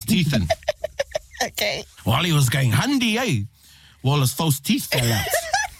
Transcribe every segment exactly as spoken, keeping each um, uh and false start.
teeth in. Okay. While he was going handy, eh? While his false teeth fell out.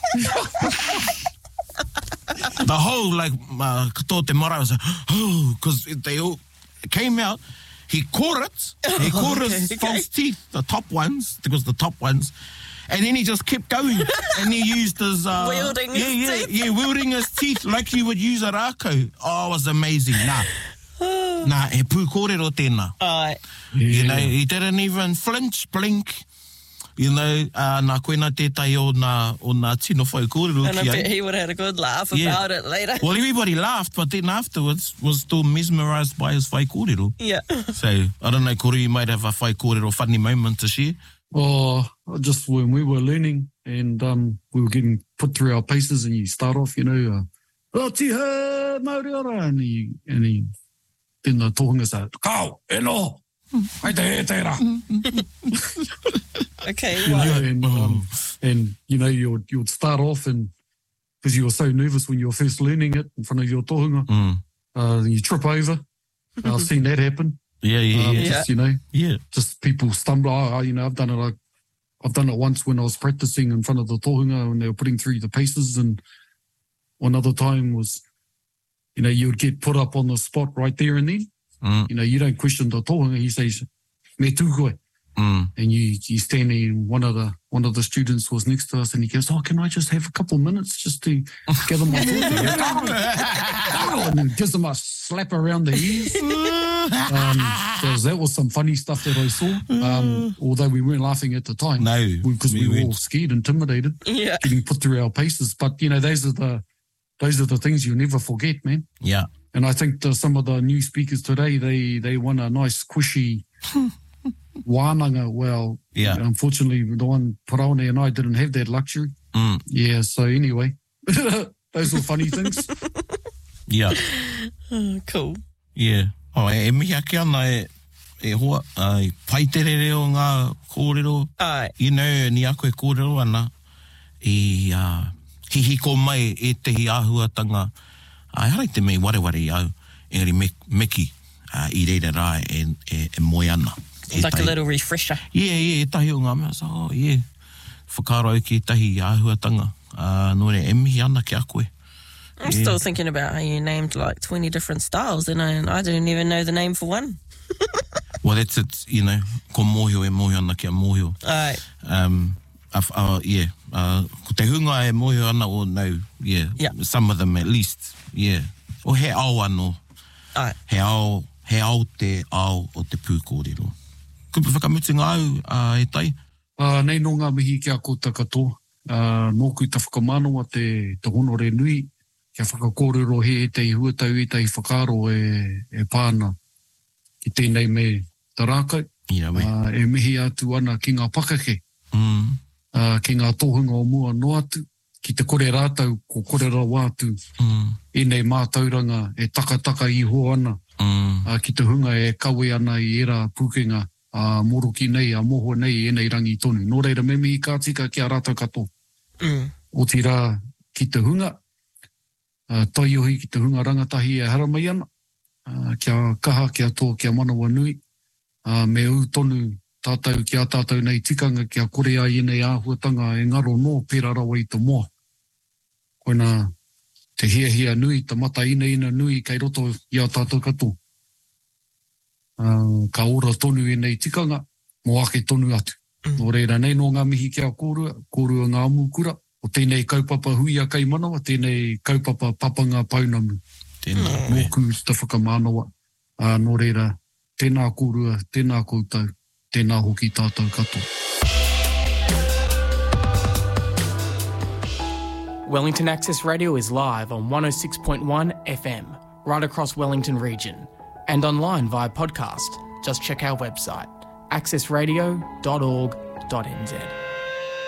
The whole, like, uh, kato te mara was like, oh, because they all came out. He caught it. He caught okay, his okay. false teeth, the top ones, because the top ones. And then he just kept going. And he used his... Uh, wielding yeah, his yeah, teeth. Yeah, wielding his teeth like you would use a rākau. Oh, it was amazing. Nah. Nah, he pū kōrero tēnā. Alright. Yeah. You know, he didn't even flinch, blink. You know, uh, nā koe nā tētai o nā, o nā tino whai kōrero And I ki bet ai. he would have had a good laugh Yeah. about it later. Well, everybody laughed, but then afterwards was still mesmerised by his whai kōrero. Yeah. So, I don't know, Kore, you might have a whai kōrero funny moment to share. Oh, just when we were learning and um, we were getting put through our paces and you start off, you know, uh, oh, tiha, Māori ora, and he, and he, then the tohunga said, kau, e no, ai te e te ra. Okay, You well, know, and, um, and, you know, you would, you would start off and, because you were so nervous when you were first learning it in front of your tohunga, Mm. uh, you trip over. I've seen that happen. Yeah, yeah, Um, yeah. Just, you know, Yeah. just people stumble. Oh, you know, I've done it like, I've done it once when I was practicing in front of the tohunga when they were putting through the paces, and one other time was, you know, you would get put up on the spot right there and then. Mm. You know, you don't question the tohunga. He says, me tū koe. Mm. And you, you stand there and one of the, one of the students was next to us and he goes, oh, can I just have a couple of minutes just to gather my thoughts? And then gives them a slap around the ears. Um, because that was some funny stuff that I saw. Um, although we weren't laughing at the time. No. Because we, we were all weren't. scared, intimidated, yeah. getting put through our paces. But, you know, those are the, those are the things you'll never forget, man. Yeah. And I think the, some of the new speakers today, they, they want a nice, squishy wānanga. Well, Yeah. unfortunately, the one Paraone and I didn't have that luxury. Mm. Yeah, so anyway, those were funny things. Yeah. Oh, cool. Yeah. Oh, e, e mihi ake ana e, e hoa, ai, paitere reo ngā kōrero. Alright. You know, ni a koe kōrero ana. I uh, hihiko mai e tehi āhuatanga. Ai, harai te mei wareware i au. Engari me, meki uh, i reira rā e, e, e moe ana. E Like tahi, a little refresher. Yeah, yeah, e tahi o ngā mea. So, oh, yeah. Whakarau ki tahi āhuatanga. Uh, nō re, e mihi ana ki a koe. I'm Yeah. still thinking about how you named like twenty different styles and I, and I didn't even know the name for one. Well, that's it, you know. Ko mōhio e mōhio ana ki a mōhio. Alright. Um, uh, uh, yeah. Uh, ko te hunga e mōhio ana o no, yeah. Yeah. Some of them at least, yeah. O he ao anō. Alright. He ao, he ao te ao o te pūkōrero. Kupu whakamutinga au uh, e tai? Uh, nei no ngā mihi kia kouta katoa. Uh, nōku ta whakamanoa te, te honore nui. Kia whakakōrero he e tei huatau e tei whakaro e, e pāna ki tēnei me te rākau. Ira we. Uh, e mihi atu ana ki ngā pakake, Mm. uh, ki ngā tohunga o mua no atu, ki te kore rātau, ko kore rā wātu, Mm. e nei mātauranga e takataka i ho ana, Mm. uh, ki te hunga e kawe ana i era pūkenga, a moro ki nei, a moho nei, e nei rangi tonu. Nō reira, me mihi kā tika ki a rātau katoa. Mm. O te rā ki te hunga, uh, tai ohi ki te hunga rangatahi e haramai ana, uh, kia kaha, kia tō, kia manawa nui, uh, me u tonu tātou ki a tātou nei tikanga, kia kore ai e nei āhuatanga e ngaro no pēra rawa i te moa. Koina te hia hia nui, te mata ina ina nui, kei roto i a tātou katoa. Uh, ka ora tonu e nei tikanga, mo ake tonu atu. Mm. Nō reira, nei no ngā mihi kia kōrua, kōrua ngā mūkura, o tēnei kaupapa hui a kai manawa, tēnei kaupapa papanga paunamu. Tēnā koe. Nōku te whakamānawa. Uh, nō reira, tēnā kōrua, tēnā koutou, tēnā hoki tātou katoa. Wellington Access Radio is live on one oh six point one F M, right across Wellington region, and online via podcast. Just check our website, access radio dot org dot n z.